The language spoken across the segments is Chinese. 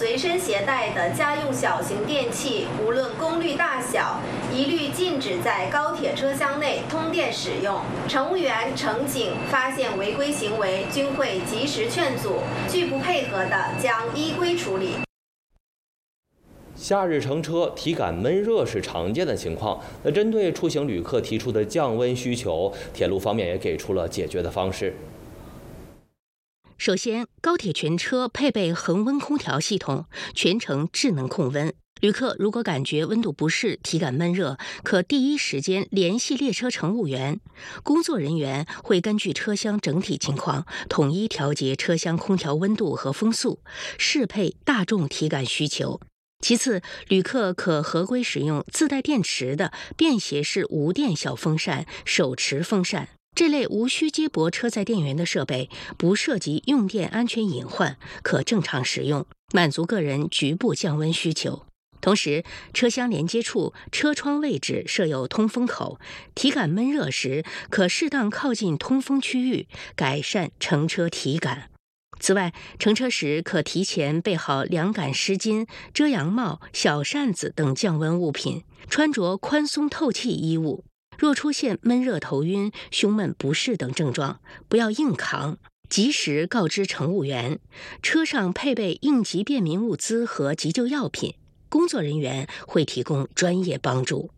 随身携带的家用小型电器，无论功率大小，一律禁止在高铁车厢内通电使用。乘务员、乘警发现违规行为，均会及时劝阻，拒不配合的将依规处理。 夏日乘车体感闷热是常见的情况。那针对出行旅客提出的降温需求，铁路方面也给出了解决的方式。 首先，高铁全车配备恒温空调系统，全程智能控温。旅客如果感觉温度不适、体感闷热，可第一时间联系列车乘务员，工作人员会根据车厢整体情况，统一调节车厢空调温度和风速，适配大众体感需求。其次，旅客可合规使用自带电池的便携式无电小风扇、手持风扇。这类无需接驳车载电源的设备，不涉及用电安全隐患，可正常使用，满足个人局部降温需求。同时，车厢连接处车窗位置设有通风口，体感闷热时可适当靠近通风区域，改善乘车体感。此外，乘车时可提前备好凉感湿巾、遮阳帽、小扇子等降温物品，穿着宽松透气衣物。若出现闷热、头晕、胸闷不适等症状，不要硬扛，及时告知乘务员。车上配备应急便民物资和急救药品，工作人员会提供专业帮助。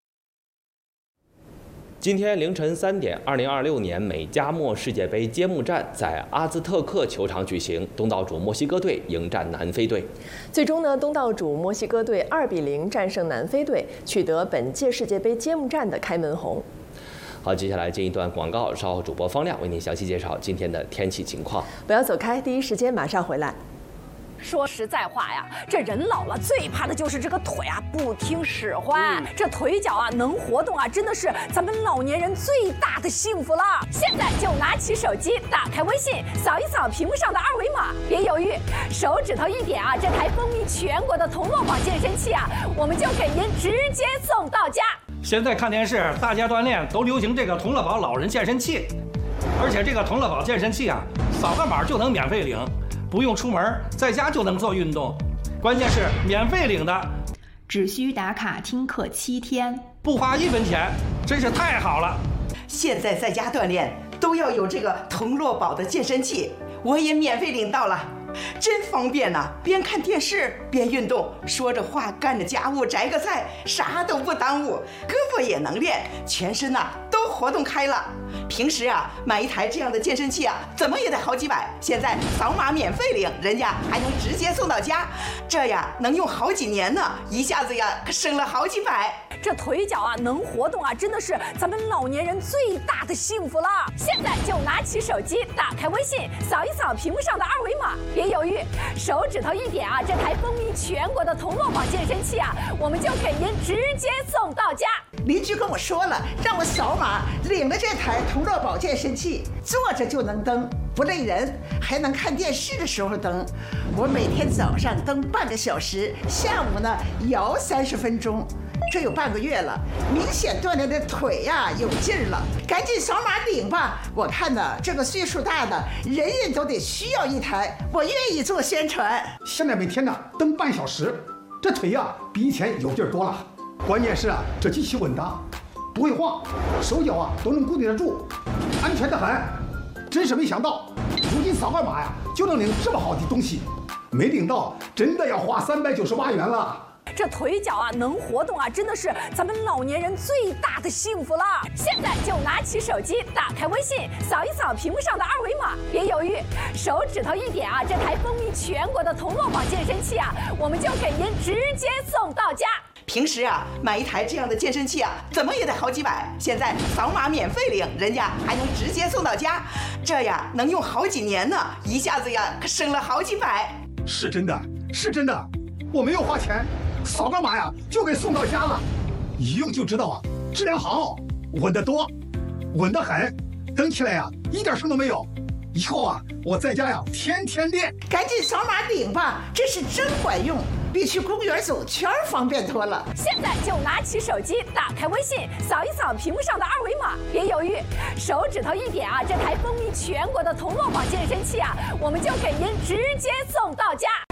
今天凌晨3点，2026年美加墨世界杯揭幕战在阿兹特克球场举行，东道主墨西哥队迎战南非队。 最终呢，东道主墨西哥队2-0战胜南非队，取得本届世界杯揭幕战的开门红。 好，接下来进一段广告，稍后主播方亮为您详细介绍今天的天气情况。 不要走开，第一时间马上回来。 说实在话呀，这人老了最怕的就是这个腿啊不听使唤，这腿脚啊能活动啊，真的是咱们老年人最大的幸福了。现在就拿起手机，打开微信，扫一扫屏幕上的二维码，别犹豫，手指头一点啊，这台风靡全国的同乐宝健身器啊，我们就给您直接送到家。 现在看电视，大家锻炼都流行这个同乐宝老人健身器，而且这个同乐宝健身器啊，扫个码就能免费领。不用出门，在家就能做运动，关键是免费领的， 只需打卡听课7天， 不花1分钱，真是太好了。 现在在家锻炼都要有这个同乐宝的健身器，我也免费领到了，真方便呐！边看电视边运动，说着话干着家务，摘个菜，啥都不耽误，胳膊也能练，全身呐都活动开了。平时啊买一台这样的健身器啊，怎么也得好几百，现在扫码免费领，人家还能直接送到家，这呀能用好几年呢，一下子呀可省了好几百。 这腿脚啊能活动啊，真的是咱们老年人最大的幸福了。现在就拿起手机，打开微信，扫一扫屏幕上的二维码，别犹豫，手指头一点啊，这台风靡全国的同乐宝健身器啊，我们就给您直接送到家。 邻居跟我说了，让我扫码领了这台同乐宝健身器，坐着就能蹬，不累人，还能看电视的时候蹬。我每天早上蹬半个小时，下午呢摇30分钟。这有半个月了，明显锻炼的腿呀有劲儿了，赶紧扫码领吧！我看呢，这个岁数大的人人都得需要一台，我愿意做宣传。 现在每天呢蹬半小时，这腿呀比以前有劲儿多了。关键是啊，这机器稳当，不会晃，手脚啊都能固定得住，安全得很。真是没想到，如今扫个码呀就能领这么好的东西，没领到真的要花398元了。 这腿脚啊能活动啊，真的是咱们老年人最大的幸福了。现在就拿起手机，打开微信，扫一扫屏幕上的二维码，别犹豫，手指头一点啊，这台风靡全国的同乐宝健身器啊，我们就给您直接送到家。 平时啊买一台这样的健身器啊，怎么也得好几百，现在扫码免费领，人家还能直接送到家，这呀能用好几年呢，一下子呀可省了好几百。 是真的，是真的，我没有花钱，扫个码呀就给送到家了，一用就知道啊，质量好，稳得多，稳得很，蹬起来呀一点声都没有。以后啊我在家呀天天练。 赶紧扫码领吧，这是真管用，比去公园走圈方便多了。 现在就拿起手机，打开微信，扫一扫屏幕上的二维码，别犹豫，手指头一点啊，这台风靡全国的同乐宝健身器啊，我们就给您直接送到家。